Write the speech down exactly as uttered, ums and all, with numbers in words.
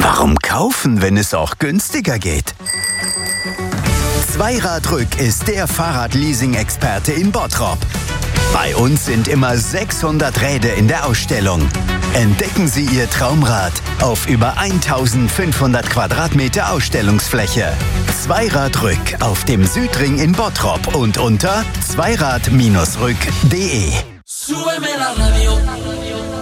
Warum kaufen, wenn es auch günstiger geht? Zweiradrück ist der Fahrradleasing-Experte in Bottrop. Bei uns sind immer sechshundert Räder in der Ausstellung. Entdecken Sie Ihr Traumrad auf über eintausendfünfhundert Quadratmeter Ausstellungsfläche. Zweiradrück auf dem Südring in Bottrop und unter zweirad Bindestrich rück punkt de.